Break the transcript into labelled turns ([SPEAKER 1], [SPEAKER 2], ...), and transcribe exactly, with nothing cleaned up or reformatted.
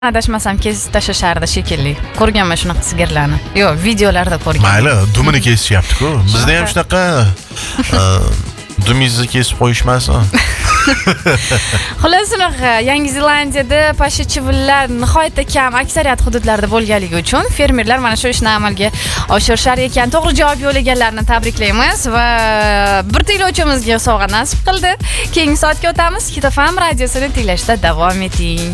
[SPEAKER 1] Adashmasam kesib tashlashardi shekilli. Ko'rganman shunaqa sigirlarni. Yo'q, videolarda ko'rganman.
[SPEAKER 2] Mayli, dumini kesishyapti-ku. Bizda ham shunaqa dumingizni kesib qo'yishmasin.
[SPEAKER 1] Xullas, unaqa Yangi Zelandiyada pasha chivinlar nihoyatda kam, aksariyat hududlarda bo'lganligi uchun fermerlar mana shu ishni amalga oshirishar ekan. To'g'ri javob yo'llaganlarni tabriklaymiz va bir tinglovchimizga sovg'a nasib qildi. Keyingi soatga o'tamiz. Hit F M radiosini tinglashda davom eting.